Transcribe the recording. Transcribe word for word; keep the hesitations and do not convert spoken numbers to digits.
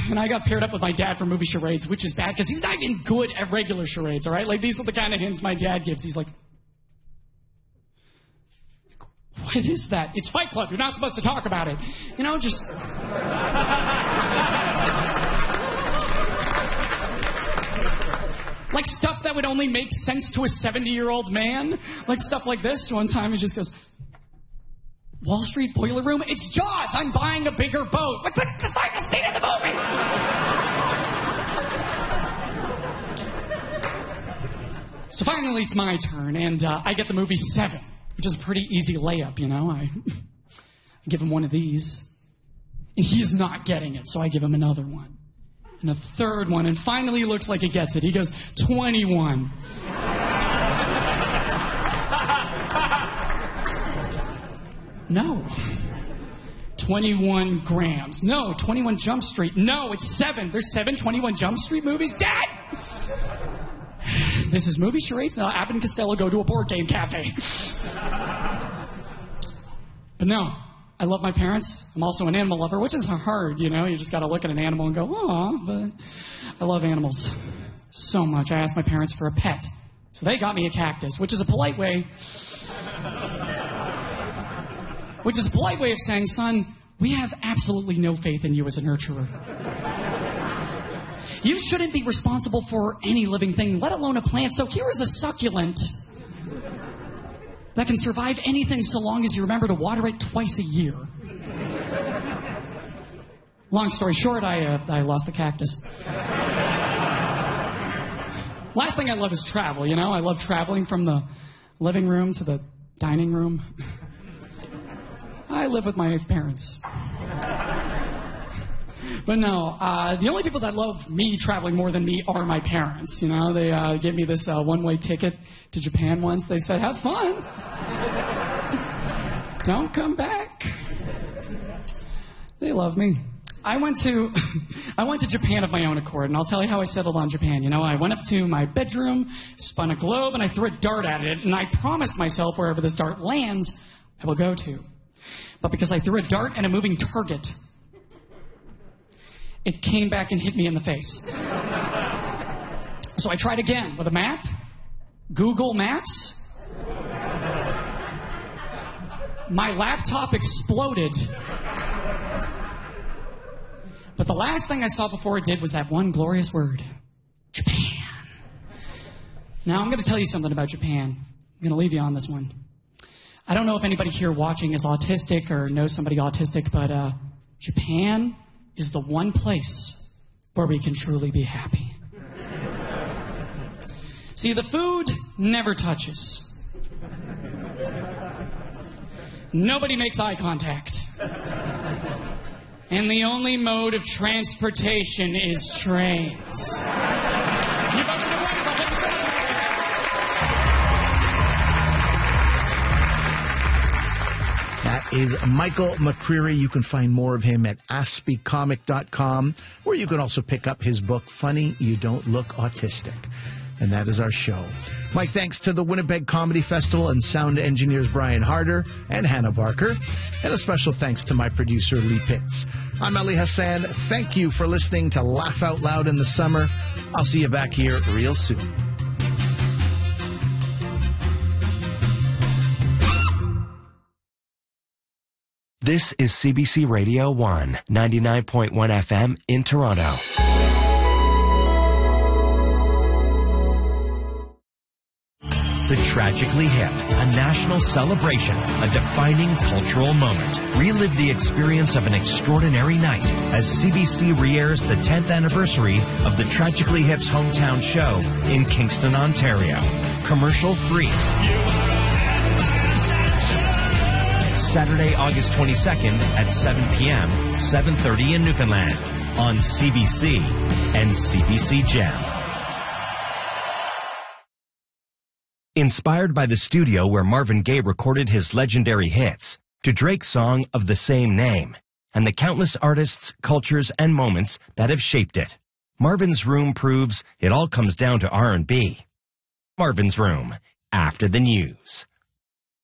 and I got paired up with my dad for movie charades, which is bad because he's not even good at regular charades, all right? Like, these are the kind of hints my dad gives. He's like, what is that? It's Fight Club. You're not supposed to talk about it. You know, just... like stuff that would only make sense to a seventy-year-old man. Like stuff like this. One time he just goes, Wall Street Boiler Room? It's Jaws. I'm buying a bigger boat. What's the deciding scene in the movie? So finally it's my turn, and uh, I get the movie Seven, which is a pretty easy layup, you know. I, I give him one of these, and he is not getting it, so I give him another one. And a third one, and finally he looks like he gets it. He goes, twenty-one. No. twenty-one grams. No, twenty-one Jump Street. No, it's seven. There's seven twenty-one Jump Street movies. Dad! This is movie charades. Now Abbott and Costello go to a board game cafe. But no. I love my parents. I'm also an animal lover, which is hard, you know. You just got to look at an animal and go, aw, but I love animals so much. I asked my parents for a pet. So they got me a cactus, which is a polite way... which is a polite way of saying, son, we have absolutely no faith in you as a nurturer. You shouldn't be responsible for any living thing, let alone a plant. So here is a succulent that can survive anything so long as you remember to water it twice a year. Long story short, I, uh, I lost the cactus. Last thing I love is travel, you know? I love traveling from the living room to the dining room. I live with my parents. But no, uh, the only people that love me traveling more than me are my parents. You know, they uh, gave me this uh, one-way ticket to Japan once. They said, have fun. Don't come back. They love me. I went to I went to Japan of my own accord, and I'll tell you how I settled on Japan. You know, I went up to my bedroom, spun a globe, and I threw a dart at it, and I promised myself wherever this dart lands, I will go to. But because I threw a dart and a moving target, it came back and hit me in the face. So I tried again with a map, Google Maps. My laptop exploded. But the last thing I saw before it did was that one glorious word, Japan. Now I'm going to tell you something about Japan. I'm going to leave you on this one. I don't know if anybody here watching is autistic or knows somebody autistic, but uh, Japan is the one place where we can truly be happy. See, the food never touches. Nobody makes eye contact. And the only mode of transportation is trains. You folks are wonderful. That is Michael McCreary. You can find more of him at aspie comic dot com, where you can also pick up his book, Funny You Don't Look Autistic. And that is our show. My thanks to the Winnipeg Comedy Festival and sound engineers Brian Harder and Hannah Barker. And a special thanks to my producer, Lee Pitts. I'm Ali Hassan. Thank you for listening to Laugh Out Loud in the Summer. I'll see you back here real soon. This is C B C Radio one, ninety-nine point one F M in Toronto. The Tragically Hip, a national celebration, a defining cultural moment. Relive the experience of an extraordinary night as C B C re-airs the tenth anniversary of the Tragically Hip's hometown show in Kingston, Ontario. Commercial free. Saturday, August twenty-second at seven p.m., seven thirty in Newfoundland on C B C and C B C Gem. Inspired by the studio where Marvin Gaye recorded his legendary hits, to Drake's song of the same name, and the countless artists, cultures, and moments that have shaped it, Marvin's Room proves it all comes down to R and B. Marvin's Room, after the news.